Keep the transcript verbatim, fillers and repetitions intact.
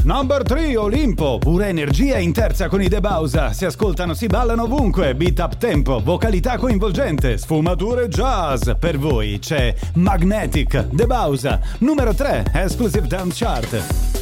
Number tre, Olimpo. Pura energia in terza con i De Bausa. Si ascoltano, si ballano ovunque. Beat up tempo, vocalità coinvolgente, sfumature jazz. Per voi c'è Magnetic, De Bausa. Numero tre, Exclusive Dance Chart.